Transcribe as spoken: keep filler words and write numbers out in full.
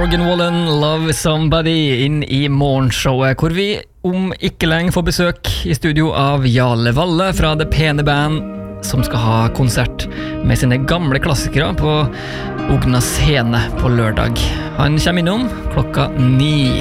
Morgan Wallen, Love Somebody, inn i morgenshowet, hvor vi om ikke lenge får besøk i studio av Jale Valle fra Det Pene Band, som skal ha konsert med sine gamle klassikere på Ogna Scene på lørdag. Han kommer innom klokka ni.